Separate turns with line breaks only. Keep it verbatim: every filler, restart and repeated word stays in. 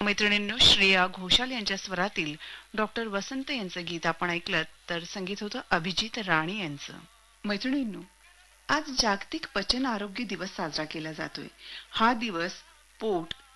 मैत्रिणींनो, श्रेया घोषाल यांच्या स्वरातील डॉक्टर वसंत यांचं गीत आपण ऐकलं, तर संगीत होतं अभिजित राणी यांचं. मैत्रिणींनो, आज जागतिक पचन आरोग्य दिवस साजरा केला जातोय. हा दिवस पोट,